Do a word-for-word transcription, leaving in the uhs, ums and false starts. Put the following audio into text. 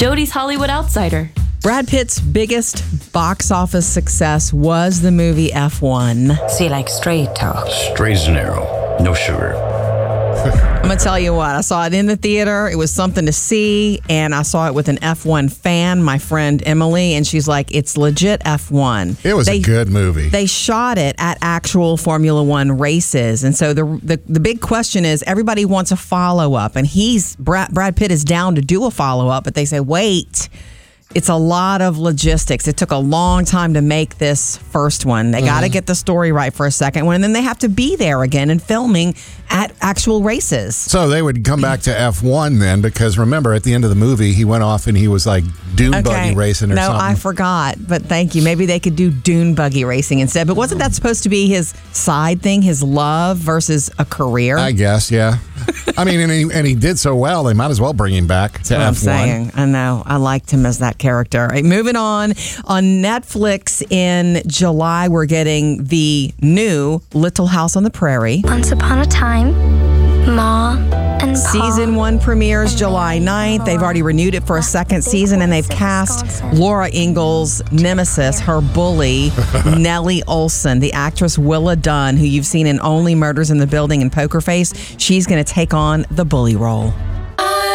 Jodie's Hollywood Outsider. Brad Pitt's biggest box office success was the movie F one. So you like straight talk? Straight as an arrow. No sugar. I'm going to tell you what, I saw it in the theater. It was something to see, and I saw it with an F one fan, my friend Emily, and she's like, it's legit F one. It was they, a good movie. They shot it at actual Formula One races, and so the the, the big question is, everybody wants a follow-up, and he's Brad, Brad Pitt is down to do a follow-up, but they say, wait, it's a lot of logistics. It took a long time to make this first one. They mm-hmm. got to get the story right for a second one, and then they have to be there again and filming at actual races. So they would come back to F one then, because remember, at the end of the movie, he went off and he was like dune okay. buggy racing or no, something. No, I forgot, but thank you. Maybe they could do dune buggy racing instead. But wasn't that supposed to be his side thing, his love versus a career? I guess, yeah. I mean, and he, and he did so well, they might as well bring him back to That's what F one. I'm saying. I know. I liked him as that character. All right, moving on. On Netflix in July, we're getting the new Little House on the Prairie. Once upon a time, Ma and Pa. Season one premieres July ninth. They've already renewed it for a second season, and they've cast Laura Ingalls' nemesis, her bully, Nellie Olson, the actress Willa Dunn, who you've seen in Only Murders in the Building and Poker Face. She's going to take on the bully role.